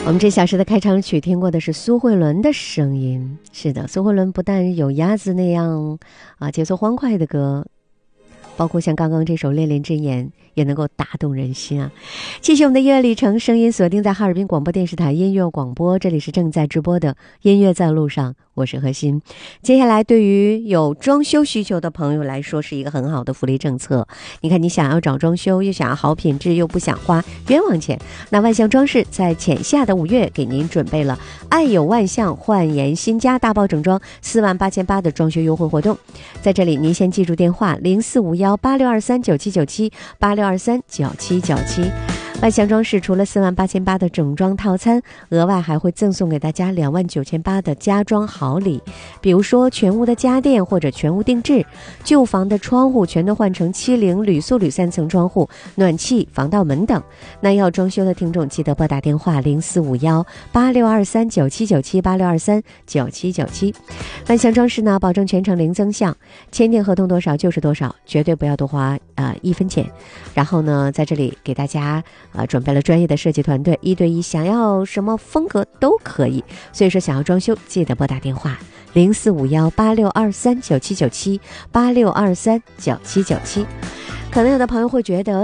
我们这小时的开场曲听过的是苏慧伦的声音。是的，苏慧伦不但有鸭子那样节奏欢快的歌，包括像刚刚这首《恋恋真言》也能够打动人心啊！继续我们的音乐旅程，声音锁定在哈尔滨广播电视台音乐广播，这里是正在直播的音乐在路上，我是何欣。接下来对于有装修需求的朋友来说是一个很好的福利政策。你看，你想要找装修，又想要好品质，又不想花冤枉钱，那万象装饰在浅夏的5月给您准备了爱有万象焕颜新家大爆整装48800的装修优惠活动。在这里您先记住电话04518623979786239797。万象装饰除了48800的整装套餐，额外还会赠送给大家29800的家装好礼，比如说全屋的家电或者全屋定制，旧房的窗户全都换成70铝塑铝3层窗户，暖气防盗门等。那要装修的听众记得拨打电话04518623979786239797。万象装饰呢，保证全程零增项，签订合同多少就是多少，绝对不要多花1分钱。然后呢，在这里给大家准备了专业的设计团队，1对1，想要什么风格都可以。所以说想要装修记得拨打电话04518623979786239797。可能有的朋友会觉得